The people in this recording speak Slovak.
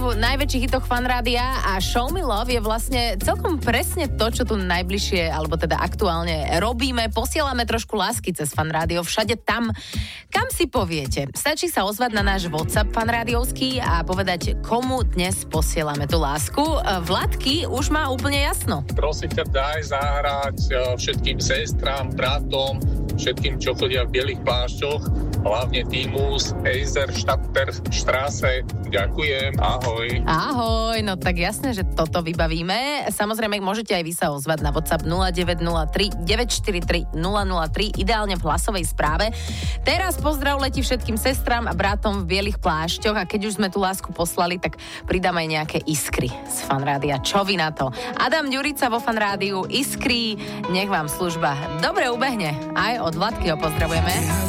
najväčších hitoch Fanrádia a Show Me Love je vlastne celkom presne to, čo tu najbližšie, alebo teda aktuálne robíme. Posielame trošku lásky cez Fanrádio všade tam, kam si poviete. Stačí sa ozvať na náš WhatsApp fanrádiovský a povedať, komu dnes posielame tú lásku. Vladky už má úplne jasno. Prosím ťa, daj zahrať všetkým sestrám, bratom, všetkým, čo chodia v bielých plášťoch, hlavne Timus, Eiser, Stadter, Straße. Ďakujem, ahoj. Ahoj, no tak jasne, že toto vybavíme. Samozrejme, môžete aj vy sa ozvať na WhatsApp 0903 943 003, ideálne v hlasovej správe. Teraz pozdrav letí všetkým sestram a bratom v bielých plášťoch a keď už sme tú lásku poslali, tak pridám aj nejaké iskry z Fanrádia. Čo vy na to? Adam Ďurica vo Fanrádiu, Iskry, nech vám služba dobre ubehne. Aj od Vladky ho pozdravujeme.